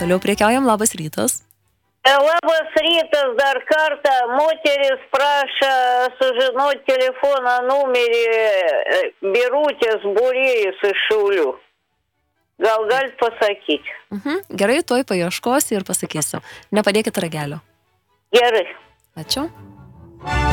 Toliau prekiaujam, labas rytas. Labas rytas dar kartą. Moteris prašo sužinoti telefono numerį Birutės Būrėjus iš Šiaulių. Gal galit pasakyti? Gerai, tuoj paieškosiu ir pasakysiu. Nepadėkit ragelio. Gerai. Ačiū.